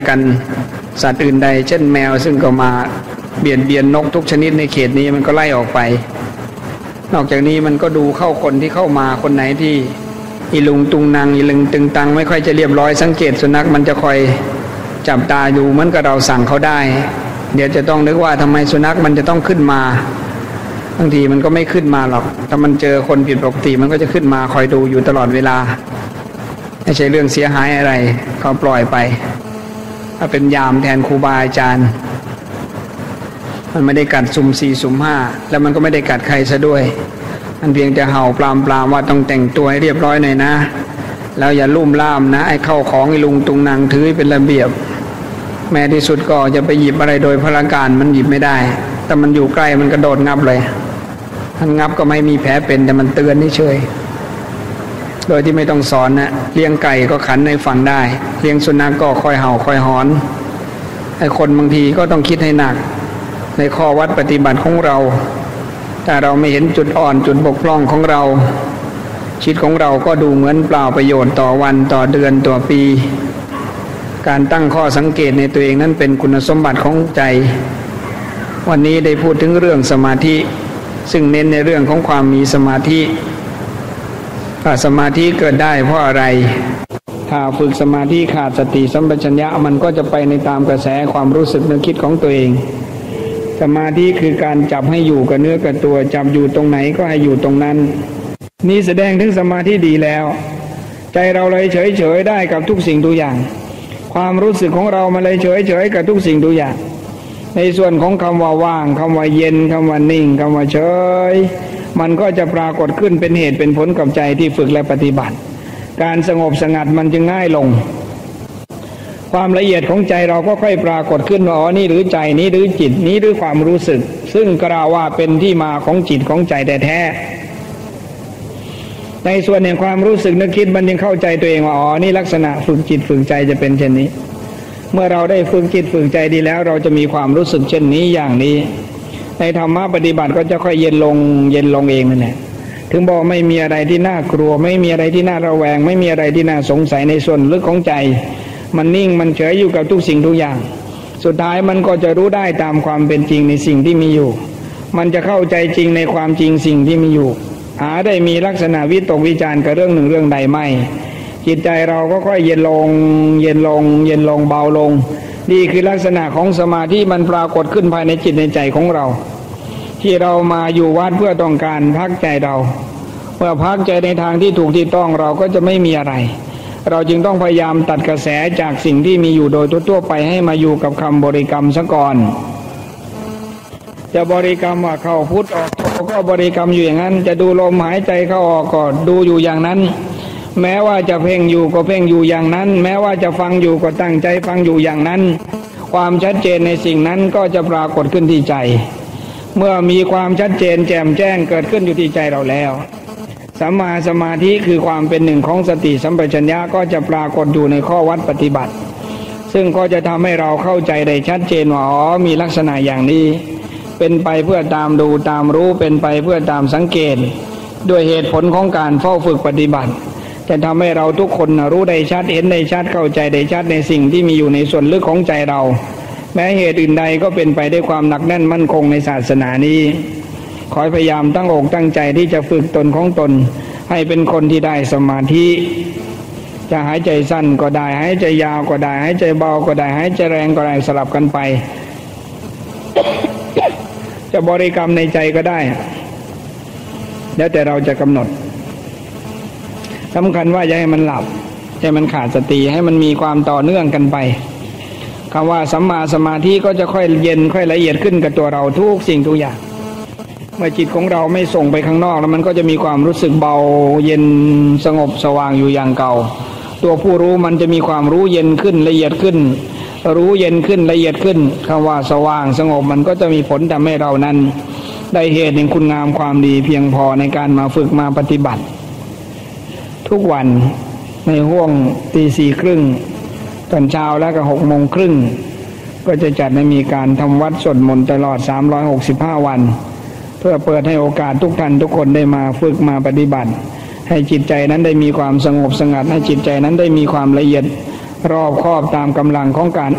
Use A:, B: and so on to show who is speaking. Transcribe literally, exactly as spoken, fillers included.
A: กันสัตว์อื่นใดเช่นแมวซึ่งก็มาเบียดเบียนนกทุกชนิดในเขตนี้มันก็ไล่ออกไปนอกจากนี้มันก็ดูเข้าคนที่เข้ามาคนไหนที่อีลุงตุงนางอีลึงตึงตังไม่ค่อยจะเรียบร้อยสังเกตสุนัขมันจะคอยจับตาดูเหมือนกับเราสั่งเขาได้เดี๋ยวจะต้องนึกว่าทำไมสุนัขมันจะต้องขึ้นมาบางทีมันก็ไม่ขึ้นมาหรอกถ้ามันเจอคนผิดปกติมันก็จะขึ้นมาคอยดูอยู่ตลอดเวลาไม่ใช่เรื่องเสียหายอะไรเขาปล่อยไปถ้าเป็นยามแทนครูบาอาจารย์มันไม่ได้กัดสุ่มสี่สุ่มห้าแล้วมันก็ไม่ได้กัดใครซะด้วยมันเพียงจะเห่าปลามปลามว่าต้องแต่งตัวให้เรียบร้อยหน่อยนะแล้วอย่าลุ่มล่ามนะไอ้เข้าของไอ้ลุงตุงนางถือเป็นระเบียบแม้ที่สุดก็จะไปหยิบอะไรโดยพลการมันหยิบไม่ได้แต่มันอยู่ใกล้มันกระโดดงับเลยมันงับก็ไม่มีแผลเป็นแต่มันเตือนเฉยโดยที่ไม่ต้องสอนนะเลี้ยงไก่ก็ขันในฝั่งได้เลี้ยงสุนัขก็คอยเห่าคอยหอนไอ้คนบางทีก็ต้องคิดให้หนักในข้อวัดปฏิบัติของเราถ้าเราไม่เห็นจุดอ่อนจุดบกพร่องของเราชีวิตของเราก็ดูเหมือนเปล่าประโยชน์ต่อวันต่อเดือนต่อปีการตั้งข้อสังเกตในตัวเองนั้นเป็นคุณสมบัติของใจวันนี้ได้พูดถึงเรื่องสมาธิซึ่งเน้นในเรื่องของความมีสมาธิถ้าสมาธิเกิดได้เพราะอะไรถ้าฝึกสมาธิขาดสติสัมปชัญญะมันก็จะไปในตามกระแสความรู้สึกนึกคิดของตัวเองสมาธิคือการจับให้อยู่กับเนื้อกับตัวจับอยู่ตรงไหนก็ให้อยู่ตรงนั้นนี่แสดงถึงสมาธิดีแล้วใจเราเลยเฉยเฉยได้กับทุกสิ่งทุกอย่างความรู้สึกของเรามันเลยเฉยเฉยกับทุกสิ่งทุกอย่างในส่วนของคำว่าว่างคำว่าเย็นคำว่านิ่งคำว่าเฉยมันก็จะปรากฏขึ้นเป็นเหตุเป็นผลกับใจที่ฝึกและปฏิบัติการสงบสงัดมันจึงง่ายลงความละเอียดของใจเราก็ค่อยปรากฏขึ้นว่าอ๋อนี่หรือใจนี้หรือจิตนี้หรือความรู้สึกซึ่งกล่าวว่าเป็นที่มาของจิตของใจแท้ๆในส่วนแห่งความรู้สึกนึกคิดมันยังเข้าใจตัวเองว่าอ๋อนี่ลักษณะฝึกจิตฝึกใจจะเป็นเช่นนี้เมื่อเราได้ฝึกจิตฝึกใจดีแล้วเราจะมีความรู้สึกเช่นนี้อย่างนี้ในธรรมะปฏิบัติก็จะค่อยเย็นลงเย็นลงเองนั่นแหละถึงบอกไม่มีอะไรที่น่ากลัวไม่มีอะไรที่น่าระแวงไม่มีอะไรที่น่าสงสัยในส่วนลึกของใจมันนิ่งมันเฉยอยู่กับทุกสิ่งทุกอย่างสุดท้ายมันก็จะรู้ได้ตามความเป็นจริงในสิ่งที่มีอยู่มันจะเข้าใจจริงในความจริงสิ่งที่มีอยู่หาได้มีลักษณะวิตกวิจารณ์กับเรื่องหนึ่งเรื่องใดไม่จิตใจเราก็ค่อยเย็นลงเย็นลงเย็นลงเบาลงนี่คือลักษณะของสมาธิมันปรากฏขึ้นภายในจิตในใจของเราที่เรามาอยู่วัดเพื่อต้องการพักใจเราเมื่อพักใจในทางที่ถูกที่ต้องเราก็จะไม่มีอะไรเราจึงต้องพยายามตัดกระแสจากสิ่งที่มีอยู่โดยทั่วๆไปให้มาอยู่กับคำบริกรรมซะก่อนจะบริกรรมว่าเข้าพุทธออกโทก็บริกรรมอยู่อย่างนั้นจะดูลมหายใจเข้าออกก็ดูอยู่อย่างนั้นแม้ว่าจะเพ่งอยู่ก็เพ่งอยู่อย่างนั้นแม้ว่าจะฟังอยู่ก็ตั้งใจฟังอยู่อย่างนั้นความชัดเจนในสิ่งนั้นก็จะปรากฏขึ้นที่ใจเมื่อมีความชัดเจนแจ่มแจ้งเกิดขึ้นอยู่ที่ใจเราแล้วสัมมาสมาธิคือความเป็นหนึ่งของสติสัมปชัญญะก็จะปรากฏอยู่ในข้อวัดปฏิบัติซึ่งก็จะทำให้เราเข้าใจได้ชัดเจนว่าอ๋อมีลักษณะอย่างนี้เป็นไปเพื่อตามดูตามรู้เป็นไปเพื่อตามสังเกตด้วยเหตุผลของการเฝ้าฝึกปฏิบัติจะทำให้เราทุกคนรู้ได้ชัดเห็นได้ชัดเข้าใจได้ชัดในสิ่งที่มีอยู่ในส่วนลึกของใจเราแม้เหตุอื่นใดก็เป็นไปด้วยความหนักแน่นมั่นคงในศาสนานี้ขอพยายามตั้งอกตั้งใจที่จะฝึกตนของตนให้เป็นคนที่ได้สมาธิจะหายใจสั้นก็ได้หายใจยาวก็ได้หายใจเบาก็ได้หายใจแรงก็ได้สลับกันไป จะบริกรรมในใจก็ได้แล้วแต่เราจะกำหนดสำคัญว่าอย่าให้มันหลับอย่าให้มันขาดสติให้มันมีความต่อเนื่องกันไปคำว่าสัมมาสมาธิก็จะค่อยเย็นค่อยละเอียดขึ้นกับตัวเราทุกสิ่งทุกอย่างเมื่อจิตของเราไม่ส่งไปข้างนอกแล้วมันก็จะมีความรู้สึกเบาเย็นสงบสว่างอยู่อย่างเก่าตัวผู้รู้มันจะมีความรู้เย็นขึ้นละเอียดขึ้นรู้เย็นขึ้นละเอียดขึ้นคำว่าสว่างสงบมันก็จะมีผลทำให้เรานั้นได้เหตุแห่งคุณงามความดีเพียงพอในการมาฝึกมาปฏิบัติทุกวันในห้วงตีสี่ครึ่งตอนเช้าแล้วก็หกโมงครึ่งก็จะจัดให้มีการทำวัดสวดมนต์ตลอดสามร้อยหกสิบห้าวันเพื่อเปิดให้โอกาสทุกท่านทุกคนได้มาฝึกมาปฏิบัติให้จิตใจนั้นได้มีความสงบสงัดให้จิตใจนั้นได้มีความละเอียดรอบคอบตามกำลังของการ